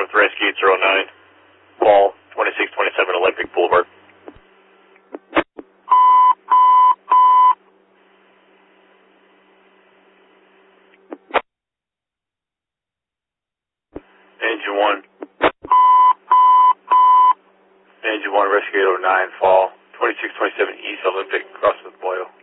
with Rescue 09, Fall 2627 Olympic Boulevard. Engine 1. Engine 1, Rescue 09, Fall 2627 East Olympic, crossing with Boyle.